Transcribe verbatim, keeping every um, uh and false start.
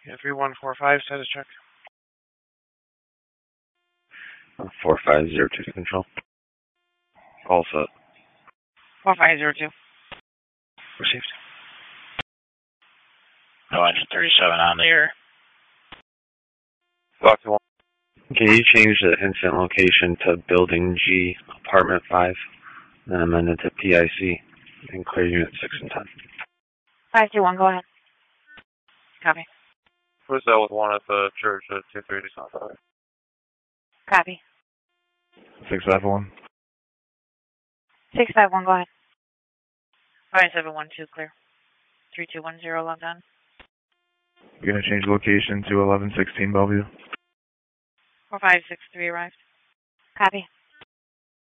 Yeah, three one four five, status check. four five zero two to control. All set. four five zero two. Received. Oh, engine thirty-seven on the air. Box one. Can you change the incident location to Building G, Apartment five, then amend it to P I C, and clear Unit six and ten? five two one, go ahead. Copy. Who's that with one at the church at two thirty South Highway? Copy. six five one. six five one, go ahead. five seven one two, clear. three two one zero, logged on. You're going to change location to eleven sixteen Bellevue. four five six three arrived. Copy.